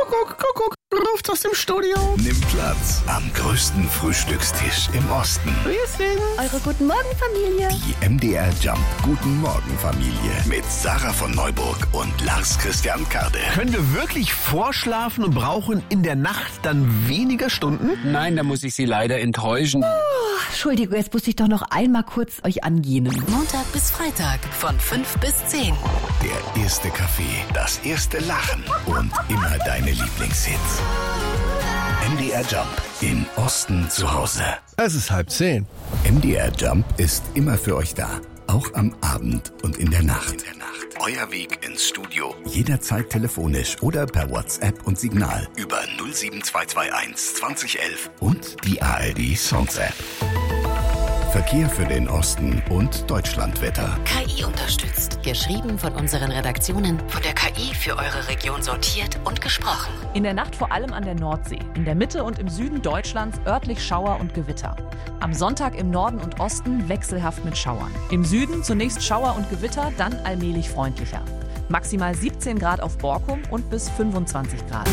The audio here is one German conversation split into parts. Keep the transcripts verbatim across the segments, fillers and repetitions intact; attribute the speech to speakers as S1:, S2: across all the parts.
S1: Kuckuck, Kuckuck, ruft aus dem Studio.
S2: Nimm Platz am größten Frühstückstisch im Osten.
S1: Wir sind
S3: Eure Guten Morgen Familie.
S2: Die M D R Jump Guten Morgen Familie mit Sarah von Neuburg und Lars Christian Kade.
S1: Können wir wirklich vorschlafen und brauchen in der Nacht dann weniger Stunden?
S4: Nein, da muss ich Sie leider enttäuschen.
S3: Oh, Entschuldigung, jetzt muss ich doch noch einmal kurz euch angehen.
S5: Montag bis Freitag von fünf bis zehn.
S2: Der erste Kaffee, das erste Lachen und immer deine Lieblingshits. M D R Jump im Osten zu Hause.
S6: Es ist halb zehn.
S2: M D R Jump ist immer für euch da. Auch am Abend und in der Nacht. Euer Weg ins Studio. Jederzeit telefonisch oder per WhatsApp und Signal über null sieben zwei zwei eins zwanzig elf und die A R D Songs App. Verkehr für den Osten und Deutschlandwetter.
S5: K I unterstützt. Geschrieben von unseren Redaktionen. Von der K I für eure Region sortiert und gesprochen.
S7: In der Nacht vor allem an der Nordsee. In der Mitte und im Süden Deutschlands örtlich Schauer und Gewitter. Am Sonntag im Norden und Osten wechselhaft mit Schauern. Im Süden zunächst Schauer und Gewitter, dann allmählich freundlicher. Maximal siebzehn Grad auf Borkum und bis fünfundzwanzig Grad.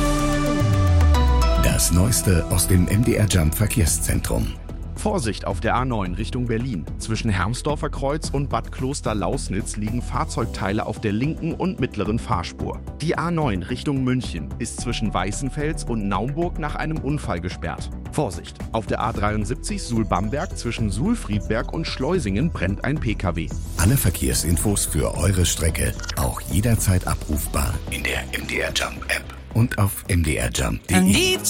S2: Das Neueste aus dem M D R Jump Verkehrszentrum.
S8: Vorsicht auf der A neun Richtung Berlin. Zwischen Hermsdorfer Kreuz und Bad Kloster-Lausnitz liegen Fahrzeugteile auf der linken und mittleren Fahrspur. Die A neun Richtung München ist zwischen Weißenfels und Naumburg nach einem Unfall gesperrt. Vorsicht! Auf der A dreiundsiebzig Suhl-Bamberg zwischen Suhl-Friedberg und Schleusingen brennt ein P K W.
S2: Alle Verkehrsinfos für eure Strecke auch jederzeit abrufbar in der M D R Jump App und auf m d r jump punkt d e.